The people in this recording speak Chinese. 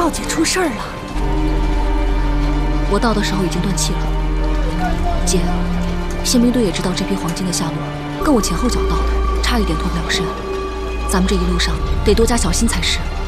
赵姐出事儿了。我到的时候已经断气了。姐，宪兵队也知道这批黄金的下落，跟我前后脚到的，差一点脱不了身。咱们这一路上得多加小心才是。